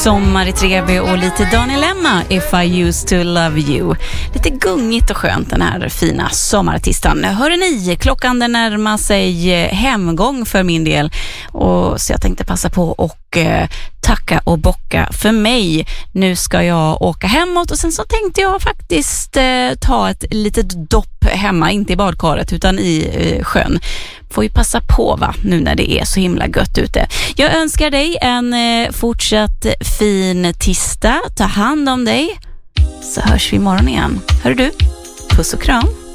Sommar i Treby och lite Daniel Emma, If I Used To Love You. Lite gungigt och skönt den här fina sommarartisten. Hörde ni, klockan den närmar sig hemgång för min del. Och så jag tänkte passa på och tacka och bocka för mig. Nu ska jag åka hemåt och sen så tänkte jag faktiskt ta ett litet dopp hemma, inte i badkaret utan i sjön. Får ju passa på va, nu när det är så himla gött ute. Jag önskar dig en fortsatt fin tisdag. Ta hand om dig. Så hörs vi imorgon igen. Hör du? Puss och kram.